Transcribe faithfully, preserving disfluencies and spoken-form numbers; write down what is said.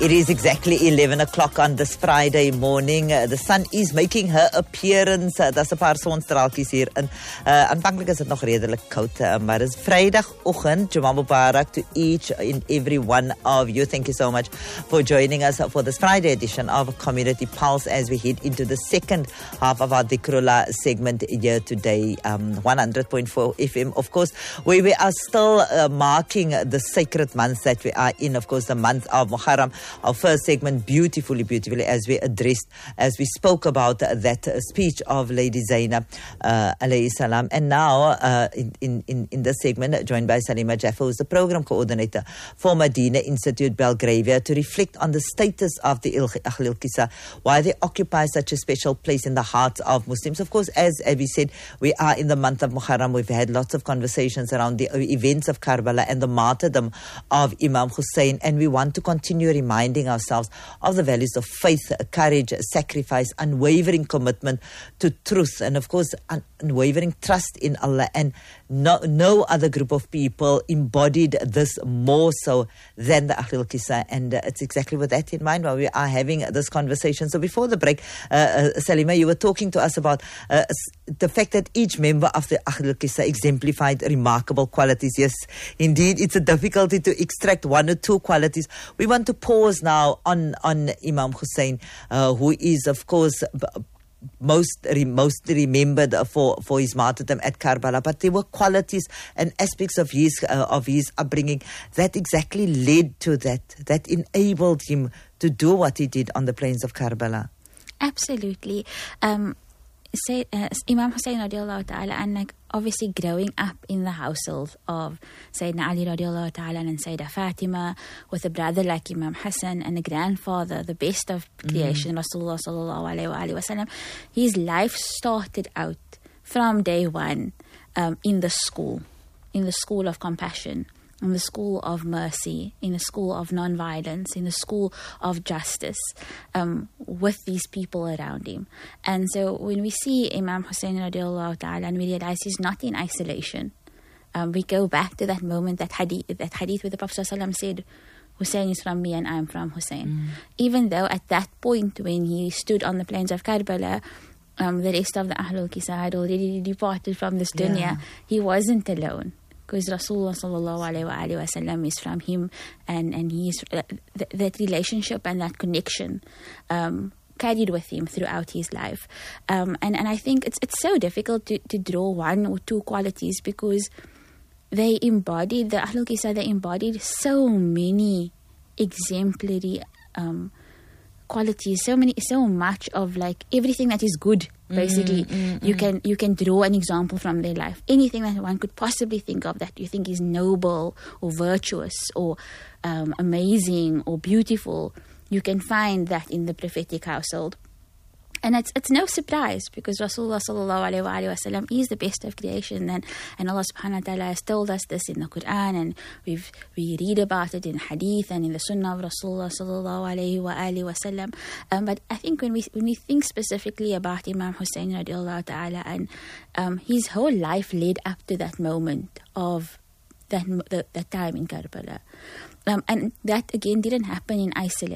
It is exactly eleven o'clock on this Friday morning. Uh, the sun is making her appearance. Uh, Daar's 'n paar sonstraaltjies hier in. Uh, aanvanklik is dit nog redelik koud, uh, maar dit is Vrydagoggend. Juma Mubarak to each and every one of you. Thank you so much for joining us for this Friday edition of Community Pulse as we head into the second half of our Dhikrullah segment here today. Um, one hundred point four F M, of course, where we are still uh, marking the sacred months that we are in, of course, the month of Muharram. Our first segment, beautifully, beautifully, as we addressed, as we spoke about uh, that uh, speech of Lady Zainab, uh, alayhi salam. And now, uh, in, in, in, in this segment, uh, joined by Salima Jaffa, who's the program coordinator for Medina Institute Belgravia, to reflect on the status of the Ahlul Qissa, why they occupy such a special place in the hearts of Muslims. Of course, as, as we said, we are in the month of Muharram. We've had lots of conversations around the events of Karbala and the martyrdom of Imam Hussein, and we want to continue reminding ourselves of the values of faith, courage, sacrifice, unwavering commitment to truth, and of course un- unwavering trust in Allah. And no, no other group of people embodied this more so than the Ahlul Qissa, and uh, it's exactly with that in mind while we are having this conversation. So before the break, uh, uh, Salima, you were talking to us about uh, the fact that each member of the Ahlul Qissa exemplified remarkable qualities. Yes, indeed, it's a difficulty to extract one or two qualities. We want to pause now on, on Imam Hussein, uh, who is, of course, b- most re- most remembered for, for his martyrdom at Karbala, but there were qualities and aspects of his uh, of his upbringing that exactly led to that, that enabled him to do what he did on the plains of Karbala. Absolutely. Um, say, uh, Imam Hussein radiallahu ta'ala, and like obviously growing up in the household of Sayyidina Ali radiallahu ta'ala and Sayyidah Fatima, with a brother like Imam Hassan and a grandfather, the best of creation, mm. Rasulullah sallallahu alayhi wa alayhi wa sallam, his life started out from day one um, in the school, in the school of compassion, in the school of mercy, in the school of non-violence, in the school of justice, um, with these people around him. And so when we see Imam Hussein radiallahu ta'ala and we realize he's not in isolation, um, we go back to that moment, that hadith, that hadith where the Prophet ﷺ said, Hussein is from me and I'm from Hussein. Mm. Even though at that point when he stood on the plains of Karbala, um, the rest of the Ahlul Qissa had already departed from this dunya, yeah. He wasn't alone. Because Rasulullah sallallahu alayhi wa alayhi wa sallam is from him, and, and he's, uh, th- that relationship and that connection um, carried with him throughout his life. Um, and, and I think it's it's so difficult to, to draw one or two qualities, because they embodied, the Ahlul Qissa, they embodied so many exemplary um, qualities, so many, so much of like everything that is good. Basically, mm, mm, you mm. can you can draw an example from their life. Anything that one could possibly think of that you think is noble or virtuous or um, amazing or beautiful, you can find that in the prophetic household. And it's it's no surprise, because Rasulullah sallallahu alayhi wa alayhi wa sallam is the best of creation, and, and Allah subhanahu wa ta'ala has told us this in the Quran, and we've we read about it in hadith and in the sunnah of Rasulullah sallallahu alayhi wa alayhi wa sallam. Um, but I think when we when we think specifically about Imam Hussein radiallahu ta'ala, and um, his whole life led up to that moment of that the, that time in Karbala. Um, and that again didn't happen in isolation.